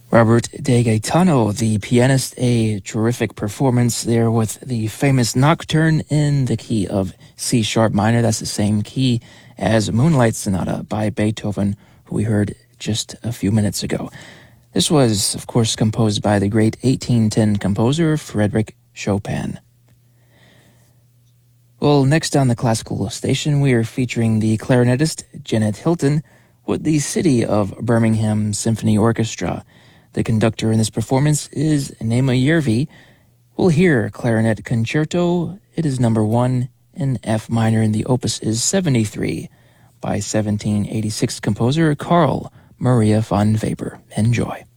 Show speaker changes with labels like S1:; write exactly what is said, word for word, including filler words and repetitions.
S1: Robert De Gaetano, the pianist, a terrific performance there with the famous Nocturne in the key of C sharp minor. That's the same key as Moonlight Sonata by Beethoven, who we heard just a few minutes ago. This was, of course, composed by the great eighteen ten composer Frédéric Chopin. Well, next on the classical station, we are featuring the clarinetist Janet Hilton with the City of Birmingham Symphony Orchestra. The conductor in this performance is Naima Yervi. We'll hear Clarinet Concerto. It is number one in F minor, and the opus is seventy-three by seventeen eighty-six composer Carl Maria von Weber. Enjoy.